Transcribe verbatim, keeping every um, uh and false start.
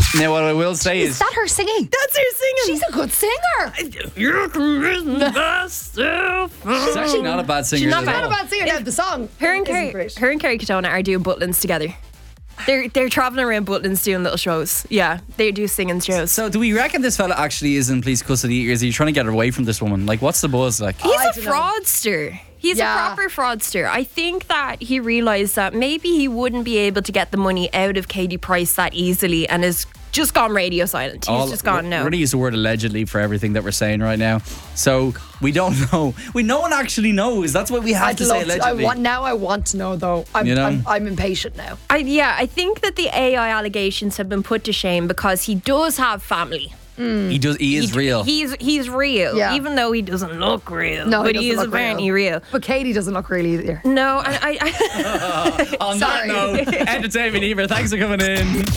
Now, what I will say Is is, that her singing? That's her singing. She's a good singer. You can reason myself. she's actually not a bad singer. She's not at bad all. about singing. Now, the song. Her and isn't Kerry, great. her and Kerry Katona are doing Butlins together. They're they're traveling around Butlins doing little shows. Yeah, they do singing shows. So, do we reckon this fella actually is in police custody, or is he trying to get away from this woman? Like, what's the buzz? Like, He's I a don't know. fraudster. He's Yeah. a proper fraudster. I think that he realised that maybe he wouldn't be able to get the money out of Katie Price that easily and has just gone radio silent. He's all- just gone, we're no. going to use the word allegedly for everything that we're saying right now. So, we don't know. We no one actually knows. That's what we have I'd to say love to. I allegedly. want now. I want to know though. I'm, You know? I'm, I'm impatient now. I, yeah, I think that the A I allegations have been put to shame because he does have family. he does. He is He- real. He's he's real, Yeah. even though he doesn't look real. No, but he he is doesn't look apparently real. But Katie doesn't look really either. No, and I, I On Sorry. that note, entertainment, Eva. Thanks for coming in.